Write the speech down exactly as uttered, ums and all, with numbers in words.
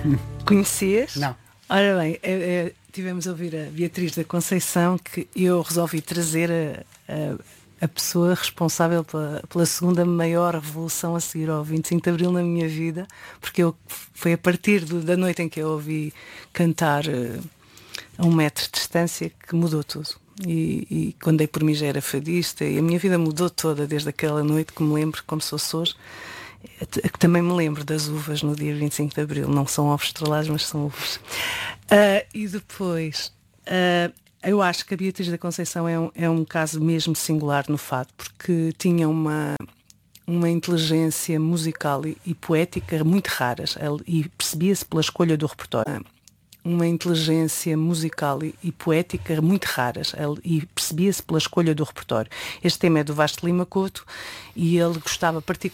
Conhecias? Não. Ora bem, é, é, tivemos a ouvir a Beatriz da Conceição, que eu resolvi trazer a, a, a pessoa responsável pela, pela segunda maior revolução a seguir ao vinte e cinco de Abril na minha vida, porque eu, foi a partir do, da noite em que eu ouvi cantar uh, a um metro de distância que mudou tudo. E, e quando dei por mim já era fadista e a minha vida mudou toda desde aquela noite, que me lembro como se fosse hoje. Que também me lembro das uvas no dia vinte e cinco de Abril. Não são ovos estrelados, mas são uvas. Uh, e depois, uh, eu acho que a Beatriz da Conceição é um, é um caso mesmo singular no fado, porque tinha uma, uma inteligência musical e, e poética muito raras, e percebia-se pela escolha do repertório. Uma inteligência musical e, e poética muito raras, e percebia-se pela escolha do repertório. Este tema é do Vasco Lima Couto e ele gostava particularmente